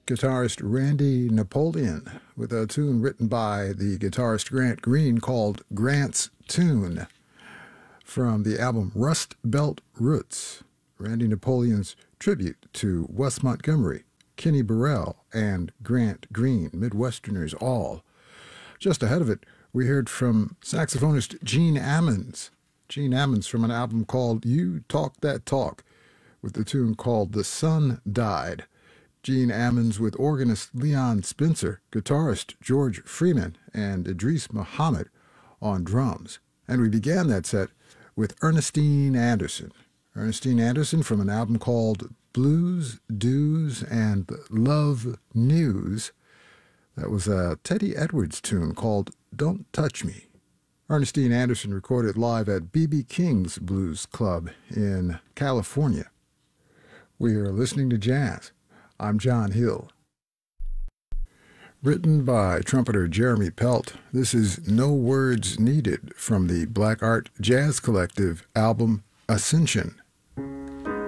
guitarist Randy Napoleon with a tune written by the guitarist Grant Green called Grant's Tune from the album Rust Belt Roots, Randy Napoleon's tribute to Wes Montgomery, Kenny Burrell, and Grant Green, Midwesterners all. Just ahead of it, we heard from saxophonist Gene Ammons. Gene Ammons from an album called You Talk That Talk, with the tune called The Sun Died. Gene Ammons with organist Leon Spencer, guitarist George Freeman, and Idris Muhammad on drums. And we began that set with Ernestine Anderson. Ernestine Anderson from an album called Blues, Doos, and Love News. That was a Teddy Edwards tune called Don't Touch Me. Ernestine Anderson recorded live at B.B. King's Blues Club in California. We are listening to jazz. I'm John Hill. Written by trumpeter Jeremy Pelt, this is No Words Needed from the Black Art Jazz Collective album Ascension.